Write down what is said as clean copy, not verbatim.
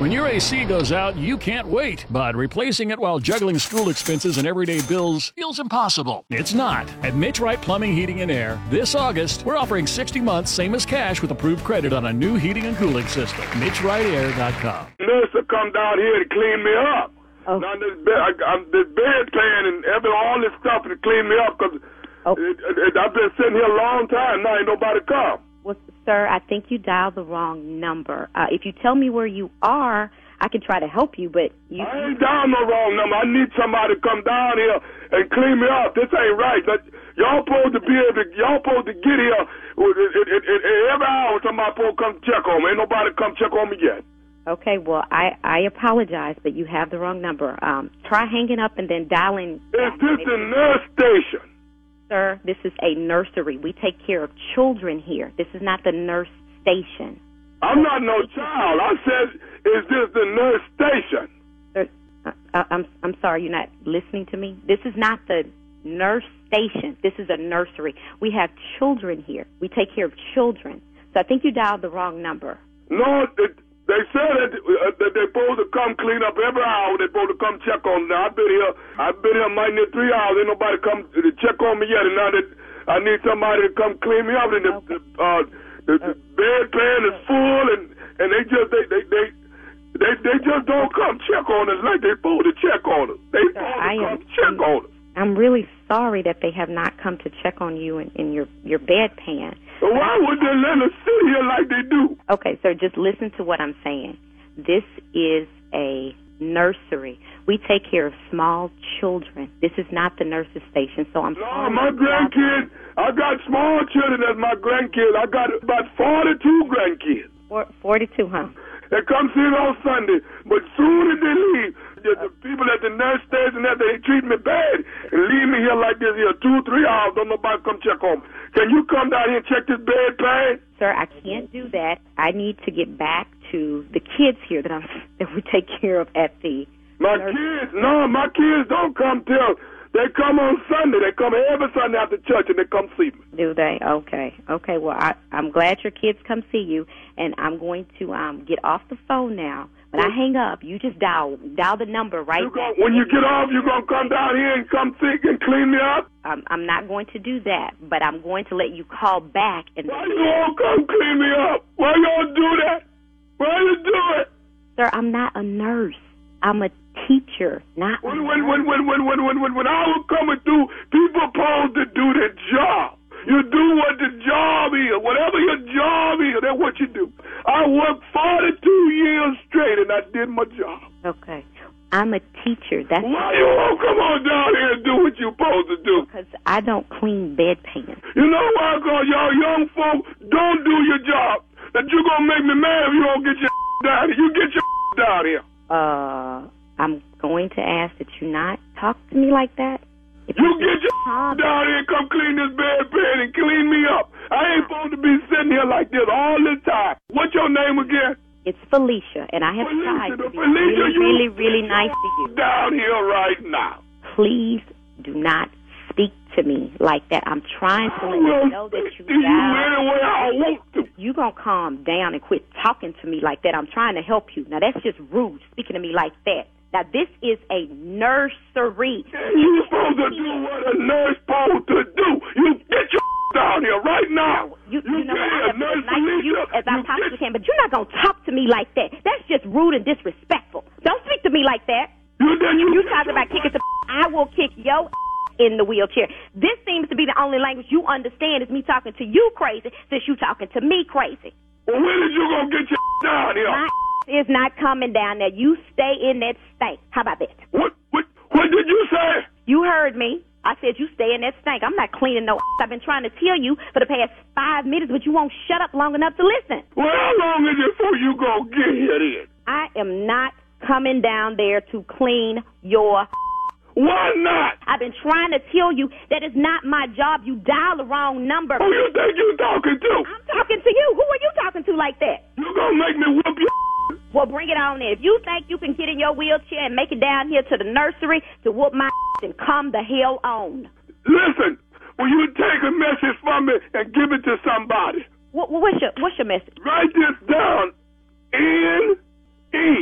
When your AC goes out, you can't wait, but replacing it while juggling school expenses and everyday bills feels impossible. It's not. At Mitch Wright Plumbing, Heating, and Air, this August, we're offering 60 months, same as cash, with approved credit on a new heating and cooling system. MitchWrightAir.com. Nurse will come down here to clean me up. Oh. Now this bedpan and all this stuff to clean me up because I've been sitting here a long time. Now ain't nobody come. Well, sir, I think you dialed the wrong number. If you tell me where you are, I can try to help you, but you... I ain't dialed no wrong number. I need somebody to come down here and clean me up. This ain't right. Y'all supposed to get here every hour. Somebody supposed to come check on me. Ain't nobody come check on me yet. Okay, well, I apologize, but you have the wrong number. Try hanging up and then dialing... Is this the nurse station? Sir, this is a nursery. We take care of children here. This is not the nurse station. I'm not no child. I said, is this the nurse station? Sir, I'm sorry, you're not listening to me. This is not the nurse station. This is a nursery. We have children here. We take care of children. So I think you dialed the wrong number. No, they said that they're supposed to come clean up every hour. They're supposed to come check on me. I've been here mighty near 3 hours. Ain't nobody come to check on me yet. And now that I need somebody to come clean me up. And the bedpan is full, and they just don't come check on us like they're supposed to check on us. They supposed to come check on us. I'm really sorry that they have not come to check on you in your bedpan. So why would they let us sit here like they do? Okay, sir, just listen to what I'm saying. This is a nursery. We take care of small children. This is not the nurse's station, so I'm sorry. No, my grandkids, I got small children as my grandkids. I got about 42 grandkids. 42, huh? They come see me on Sunday, but soon as they leave, the people at the nurse station, they treat me bad and leave me here like this here 2-3 hours. Don't nobody come check on me. Can you come down here and check this bedpan? Sir, I can't do that. I need to get back to the kids here that we take care of at the kids? No, my kids don't come till they come on Sunday. They come every Sunday after church and they come see me. Do they? Okay. Okay, well, I'm glad your kids come see you, and I'm going to get off the phone now. When I hang up, you just dial the number right now. When you get off, you're going to come down here and come see and clean me up? I'm not going to do that, but I'm going to let you call back. Why you all come clean me up? Why y'all do that? Why you do it? Sir, I'm not a nurse. I'm a teacher, not when I was coming through, people supposed to do their job. You do what the job is. Whatever your job is, that's what you do. I worked 42 years straight, and I did my job. Okay. I'm a teacher. That's why you won't come on down here and do what you're supposed to do? Because I don't clean bedpans. You know why? Because y'all young folk don't do your job. That you're going to make me mad if you don't get your down here. You get your down here. I'm going to ask that you not talk to me like that. If you get your down here and come clean this bedpan and clean me up. I ain't supposed to be sitting here like this all the time. What's your name again? It's Felicia, and I have tried to be really, really nice to you. Down here right now. Please do not speak to me like that. I'm trying to let you know that you any way I want to. You gonna calm down and quit talking to me like that. I'm trying to help you. Now that's just rude, speaking to me like that. Now this is a nursery. You supposed to do what a nurse supposed to do. You get your down here right now. You know what? I have been nice to you as I possibly can, but you're not gonna talk to me like that. That's just rude and disrespectful. Don't speak to me like that. You talking about kicking I will kick your in the wheelchair. This seems to be the only language you understand is me talking to you crazy since you talking to me crazy. Well, when is you gonna get your down here? My is not coming down there. You stay in that stank. How about that? What did you say? You heard me. I said you stay in that stank. I'm not cleaning no I've been trying to tell you for the past 5 minutes, but you won't shut up long enough to listen. Well, how long is it before you gonna get here then? I am not coming down there to clean your Why not? I've been trying to tell you that is not my job. You dial the wrong number. Who you think you talking to? I'm talking to you. Who are you talking to like that? You gonna make me whoop your Well, bring it on in. If you think you can get in your wheelchair and make it down here to the nursery to whoop my then come the hell on. Listen, will you take a message from me and give it to somebody? What's your message? Write this down. N-E